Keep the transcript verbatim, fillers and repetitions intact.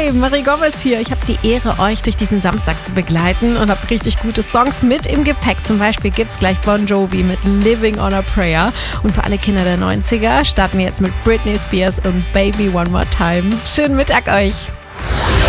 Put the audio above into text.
Hi, Marie Gomez hier. Ich habe die Ehre, euch durch diesen Samstag zu begleiten und habe richtig gute Songs mit im Gepäck. Zum Beispiel gibt's gleich Bon Jovi mit Living on a Prayer. Und für alle Kinder der neunziger starten wir jetzt mit Britney Spears und Baby One More Time. Schönen Mittag euch.